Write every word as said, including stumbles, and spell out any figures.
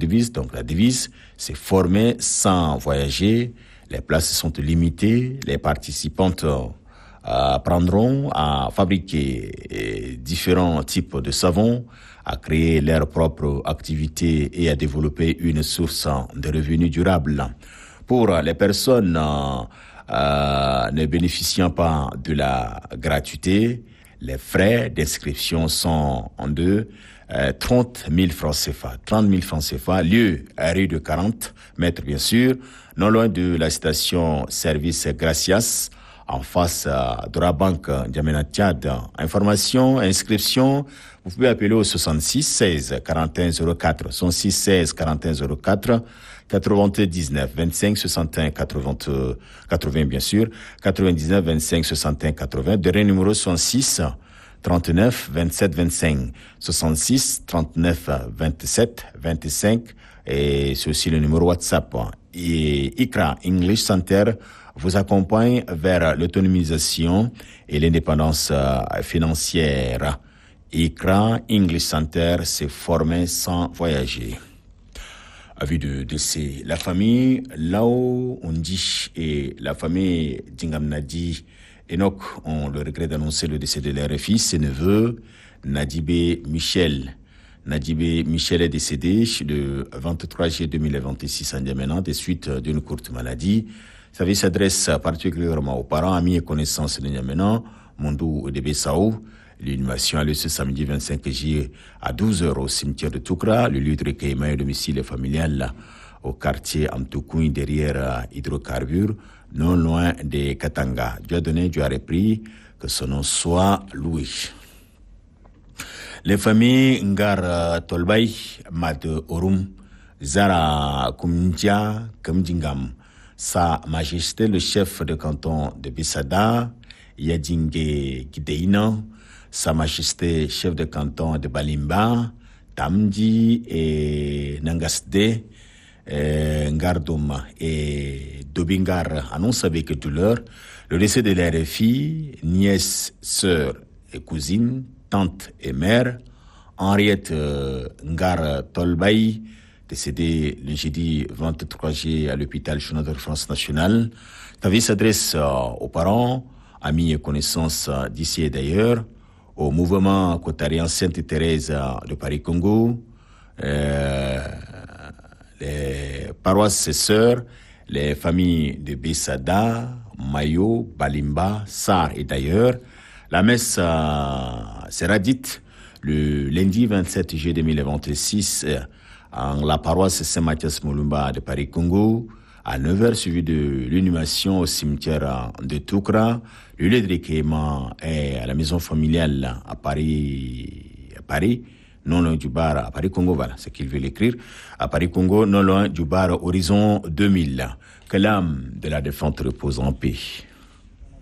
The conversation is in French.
devise. Donc la devise, c'est former sans voyager. Les places sont limitées. Les participantes euh, apprendront à fabriquer euh, différents types de savons, à créer leur propre activité et à développer une source de revenus durables. Pour les personnes euh, euh, ne bénéficiant pas de la gratuité, les frais d'inscription sont en deux, euh, trente mille francs C F A. trente mille francs C F A, lieu à rue de quarante mètres bien sûr, non loin de la station service Gracias, en face euh, de la banque N'Djamena Tchad. Information, inscription, vous pouvez appeler au soixante-six seize quarante et un zéro quatre, soixante-six seize quarante et un zéro quatre, quatre-vingt-dix-neuf vingt-cinq soixante et un quatre-vingts, quatre-vingts bien sûr, quatre-vingt-dix-neuf vingt-cinq soixante et un quatre-vingts, dernier numéro soixante-six trente-neuf vingt-sept vingt-cinq, soixante-six trente-neuf vingt-sept vingt-cinq, et c'est aussi le numéro WhatsApp. Et ICRA English Center vous accompagne vers l'autonomisation et l'indépendance financière. ICRA English Center, c'est former sans voyager. Avis de décès. La famille Lao Ondi et la famille Dingam Nadi Enoch ont le regret d'annoncer le décès de leur fils et neveu, Nadibé Michel. Nadibé Michel est décédé le vingt-trois juillet deux mille vingt-six à N'Djamena des suites d'une courte maladie. Sa vie s'adresse particulièrement aux parents, amis et connaissances de N'Djamena, Mondou et de Bessaou. L'inhumation a lieu ce samedi vingt-cinq juillet à douze heures au cimetière de Toukra, le lieu de recueillement et domicile familial au quartier Amtoukoui derrière Hydrocarbures, non loin de Katanga. Dieu a donné, Dieu a repris, que son nom soit loué. Les familles Ngar Tolbay, Mad Orum, Zara Koumntia, Kamdingam, Sa Majesté le chef de canton de Bissada, Yadingue Gideina, Sa Majesté chef de canton de Balimba, Tamdi et Nangasde, euh, Ngardoum et Dobingar annoncent avec douleur le décès de leurs filles, nièces, sœurs et cousines, tante et mère, Henriette euh, Ngar Tolbay, décédée le jeudi vingt-trois juillet à l'hôpital Chonador France Nationale. Ta vie s'adresse euh, aux parents, amis et connaissances euh, d'ici et d'ailleurs, au mouvement cotarien Sainte-Thérèse euh, de Paris-Congo, euh, les paroisses et sœurs, les familles de Bessada, Mayo, Balimba, Sar et d'ailleurs. La messe euh, sera dite le lundi vingt-sept juillet deux mille vingt-six euh, en la paroisse Saint-Mathias Moulumba de Paris-Congo, à neuf heures, suivi de l'inhumation au cimetière de Toukra. Le lieu de recueillement est à la maison familiale à Paris, à Paris, non loin du bar à Paris-Congo, voilà ce qu'il veut l'écrire, à Paris-Congo, non loin du bar Horizon deux mille. Que l'âme de la défunte repose en paix.